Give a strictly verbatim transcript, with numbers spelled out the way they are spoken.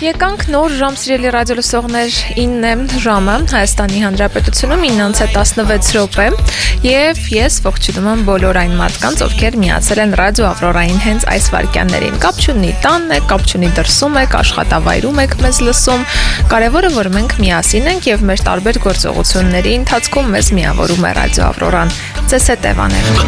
Եկանք նոր ժամ սիրելի ռադիոլսողներ ինը ժամը Հայաստանի Հանրապետությունում իննից տասնվեց րոպե եւ ես ողջունում եմ բոլոր այն մարդկանց, ովքեր միացել են ռադիո Ավրորային հենց այս վայրկյաններին։ Կապ չունի տանն եք, կապ չունի դրսում եք, աշխատավայրում եք մեզ լսում։ Կարևորը որ մենք միասին ենք եւ մեր տարբեր գործողությունների ընթացքում մեզ միավորում է ռադիո Ավրորան։ Ձեզ հետ Էվան է։